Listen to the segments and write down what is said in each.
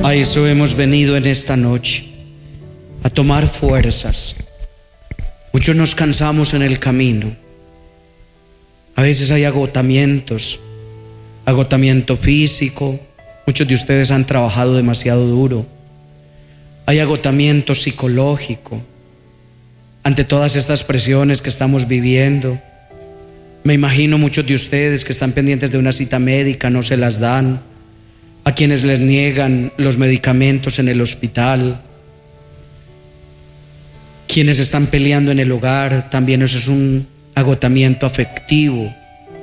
A eso hemos venido en esta noche, a tomar fuerzas. Muchos nos cansamos en el camino. A veces hay agotamientos, agotamiento físico. Muchos de ustedes han trabajado demasiado duro. Hay agotamiento psicológico ante todas estas presiones que estamos viviendo. Me imagino muchos de ustedes que están pendientes de una cita médica, no se las dan. A quienes les niegan los medicamentos en el hospital. Quienes están peleando en el hogar, también eso es un agotamiento afectivo.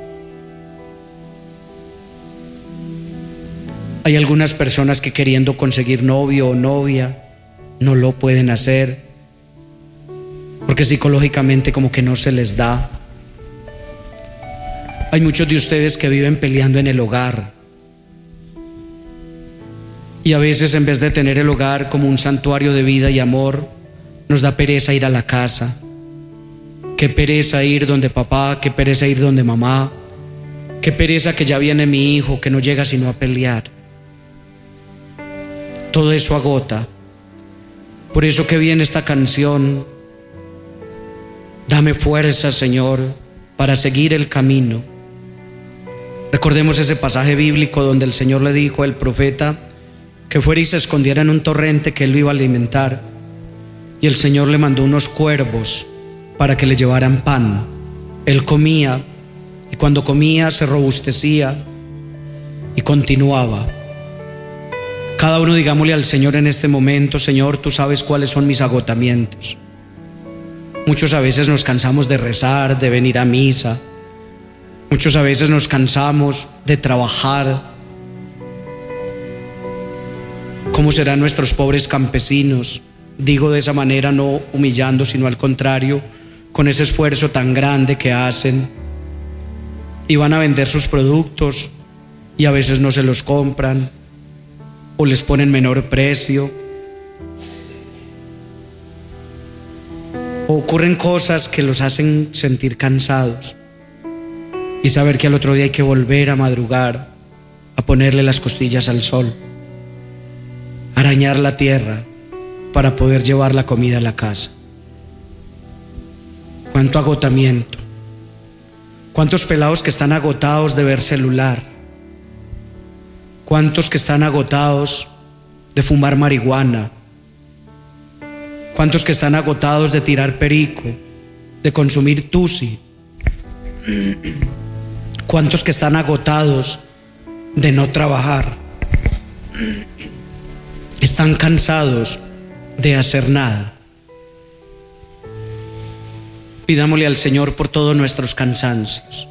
Hay algunas personas que queriendo conseguir novio o novia no lo pueden hacer porque psicológicamente como que no se les da. Hay muchos de ustedes que viven peleando en el hogar y a veces en vez de tener el hogar como un santuario de vida y amor, nos da pereza ir a la casa. Qué pereza ir donde papá, qué pereza ir donde mamá, qué pereza que ya viene mi hijo que no llega sino a pelear. Todo eso agota. Por eso que viene esta canción: dame fuerza, Señor, para seguir el camino. Recordemos ese pasaje bíblico donde el Señor le dijo al profeta que fuera y se escondiera en un torrente que él lo iba a alimentar, y el Señor le mandó unos cuervos para que le llevaran pan. Él comía, y cuando comía se robustecía y continuaba. Cada uno digámosle al Señor en este momento: Señor, tú sabes cuáles son mis agotamientos. Muchos a veces nos cansamos de rezar, de venir a misa. Muchos a veces nos cansamos de trabajar. ¿Cómo serán nuestros pobres campesinos? Digo de esa manera, no humillando, sino al contrario, con ese esfuerzo tan grande que hacen. Y van a vender sus productos y a veces no se los compran o les ponen menor precio. O ocurren cosas que los hacen sentir cansados y saber que al otro día hay que volver a madrugar, a ponerle las costillas al sol, arañar la tierra para poder llevar la comida a la casa. Cuánto agotamiento. Cuántos pelados que están agotados de ver celular. Cuántos que están agotados de fumar marihuana. Cuántos que están agotados de tirar perico, de consumir tusi. Cuántos que están agotados de no trabajar. Están cansados de hacer nada. Pidámosle al Señor por todos nuestros cansancios.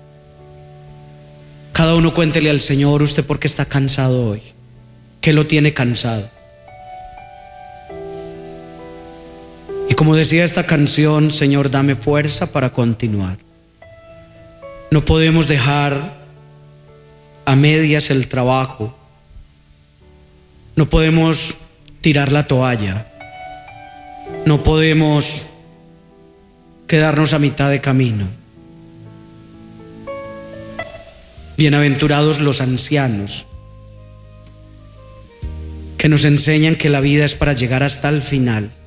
Cada uno cuéntele al Señor: usted por qué está cansado hoy, qué lo tiene cansado. Y como decía esta canción: Señor, dame fuerza para continuar. No podemos dejar a medias el trabajo. No podemos tirar la toalla. No podemos quedarnos a mitad de camino. Bienaventurados los ancianos, que nos enseñan que la vida es para llegar hasta el final.